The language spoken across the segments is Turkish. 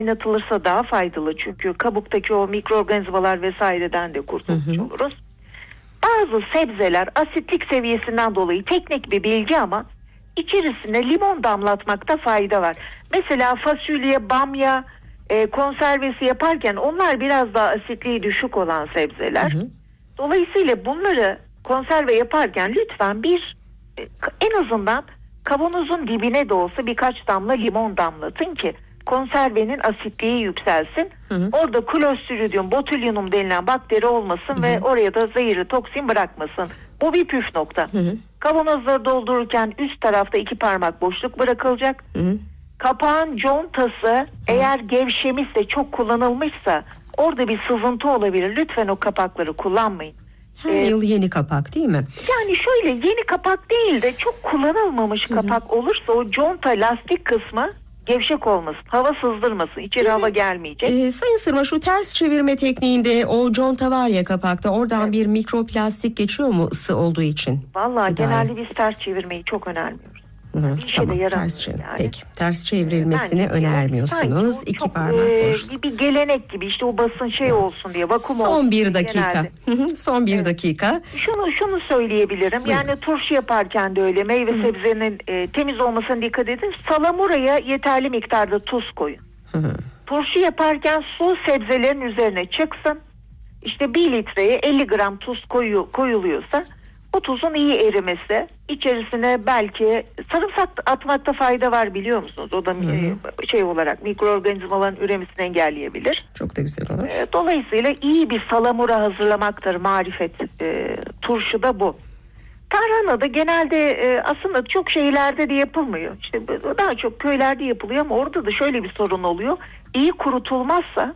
kaynatılırsa daha faydalı. Çünkü kabuktaki o mikroorganizmalar vesaireden de kurtulmuş oluruz. Bazı sebzeler asitlik seviyesinden dolayı teknik bir bilgi ama içerisine limon damlatmakta fayda var. Mesela fasulye, bamya konservesi yaparken onlar biraz daha asitliği düşük olan sebzeler. Dolayısıyla bunları konserve yaparken lütfen en azından kavanozun dibine de olsa birkaç damla limon damlatın ki konservenin asitliği yükselsin. Orada Clostridium botulinum denilen bakteri olmasın ve oraya da zehirli toksin bırakmasın. Bu bir püf nokta. Kavanozları doldururken üst tarafta 2 parmak boşluk bırakılacak. Kapağın contası eğer gevşemişse, çok kullanılmışsa orada bir sızıntı olabilir. Lütfen o kapakları kullanmayın. Her yıl yeni kapak değil mi? Yani şöyle, yeni kapak değil de çok kullanılmamış kapak olursa o conta lastik kısmı gevşek olmasın, hava sızdırmasın, içeri hava gelmeyecek. Sayın Sırma, şu ters çevirme tekniğinde o conta var ya kapakta, oradan bir mikroplastik geçiyor mu ısı olduğu için? Vallahi genelde biz ters çevirmeyi çok önermiyoruz. Bir işe de yaramıyor yani. Peki, ters çevrilmesini önermiyorsunuz. 2 parmak boşluk. Bir gelenek gibi işte o basın olsun diye, vakum olsun. Son bir dakika. Son bir dakika. Şunu söyleyebilirim. Yani turşu yaparken de öyle, meyve sebzenin temiz olmasına dikkat edin. Salamuraya yeterli miktarda tuz koyun. Turşu yaparken su sebzelerin üzerine çıksın. İşte 1 litreye 50 gram tuz koyuluyorsa o tuzun iyi erimesi, içerisine belki sarımsak atmakta fayda var, biliyor musunuz? O da olarak mikroorganizmaların üremesini engelleyebilir. Çok da güzel olur. Dolayısıyla iyi bir salamura hazırlamaktır marifet. Turşuda bu. Tarhana da genelde aslında çok şehirlerde de yapılmıyor. İşte daha çok köylerde yapılıyor ama orada da şöyle bir sorun oluyor. İyi kurutulmazsa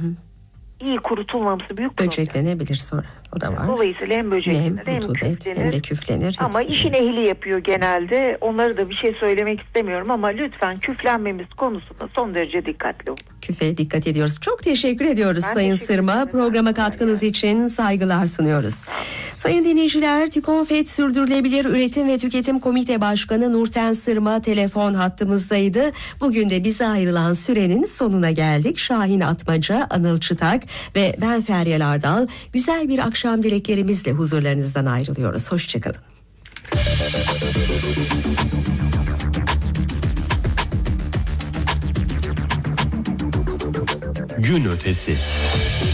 iyi kurutulmaması büyük problem. Böceklenebilir sonra. O da var. Dolayısıyla hem böceklenir hem küflenir. Hem de küflenir. Ama işin ehli yapıyor genelde. Onları da bir şey söylemek istemiyorum ama lütfen küflenmemiz konusunda son derece dikkatli olun. Küfe dikkat ediyoruz. Çok teşekkür ediyoruz Sayın Sırma. Programa katkınız için saygılar sunuyoruz. Sayın dinleyiciler, TÜKONFET Sürdürülebilir Üretim ve Tüketim Komite Başkanı Nurten Sırma telefon hattımızdaydı. Bugün de bize ayrılan sürenin sonuna geldik. Şahin Atmaca, Anıl Çıtak ve ben Feryal Ardal güzel bir akşam dileklerimizle huzurlarınızdan ayrılıyoruz. Hoşçakalın. Gün ötesi.